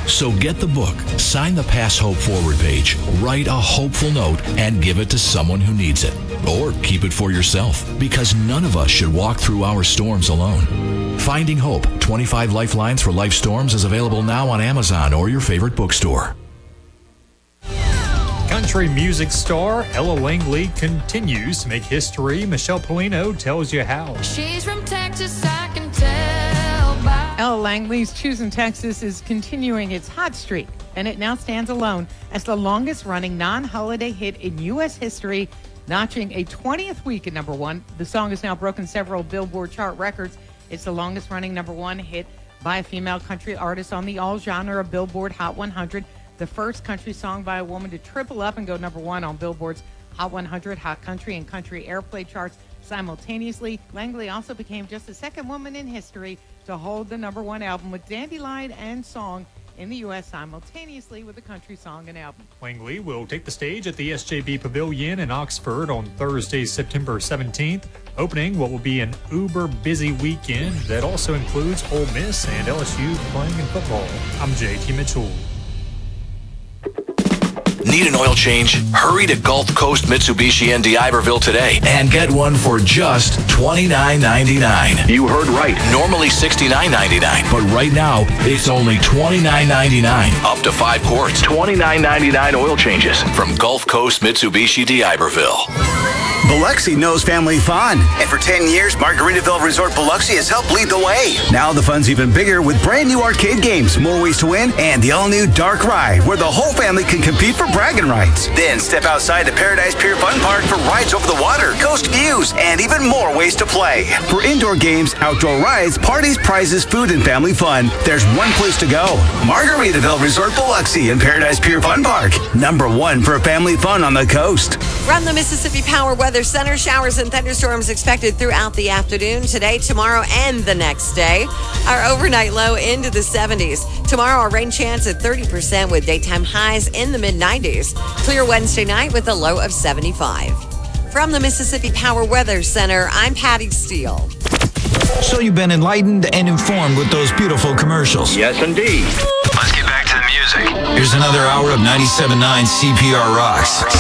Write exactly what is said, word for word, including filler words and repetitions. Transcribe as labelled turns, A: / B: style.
A: So get the book, sign the Pass Hope Forward page, write a hopeful note, and give it to someone who needs it. Or keep it for yourself, because none of us should walk through our storms alone. Finding Hope, twenty-five Lifelines for Life Storms is available now on Amazon or your favorite bookstore.
B: Country music star Ella Langley continues to make history. Michelle Polino tells you how.
C: She's from Texas, I can tell by...
D: Ella Langley's Choosing Texas is continuing its hot streak, and it now stands alone as the longest-running non-holiday hit in U S history, notching a twentieth week at number one. The song has now broken several Billboard chart records. It's the longest-running number one hit by a female country artist on the all-genre of Billboard Hot one hundred. The first country song by a woman to triple up and go number one on Billboard's Hot one hundred, Hot Country, and Country Airplay charts simultaneously. Langley also became just the second woman in history to hold the number one album with Dandelion and Song in the U S simultaneously with a country song and album.
B: Langley will take the stage at the S J B Pavilion in Oxford on Thursday, September seventeenth, opening what will be an uber busy weekend that also includes Ole Miss and L S U playing in football. I'm J T Mitchell.
A: Need an oil change? Hurry to Gulf Coast Mitsubishi in D'Iberville today and get one for just twenty-nine ninety-nine. You heard right. Normally sixty-nine ninety-nine, but right now it's only twenty-nine ninety-nine. Up to five quarts. twenty-nine ninety-nine oil changes from Gulf Coast Mitsubishi D'Iberville.
E: Biloxi knows family fun, and for ten years, Margaritaville Resort Biloxi has helped lead the way. Now the fun's even bigger with brand new arcade games, more ways to win, and the all-new Dark Ride, where the whole family can compete for bragging rights. Then step outside the Paradise Pier Fun Park for rides over the water, coast views, and even more ways to play. For indoor games, outdoor rides, parties, prizes, food, and family fun, there's one place to go. Margaritaville Resort Biloxi and Paradise Pier Fun Park. Number one for family fun on the coast.
F: From the Mississippi Power Weather Center, showers and thunderstorms expected throughout the afternoon, today, tomorrow, and the next day. Our overnight low into the seventies. Tomorrow, our rain chance at thirty percent with daytime highs in the mid nineties. Clear Wednesday night with a low of seventy-five. From the Mississippi Power Weather Center, I'm Patty Steele.
G: So you've been enlightened and informed with those beautiful commercials.
E: Yes, indeed.
G: Let's get back to the music. Here's another hour of ninety-seven point nine C P R Rocks.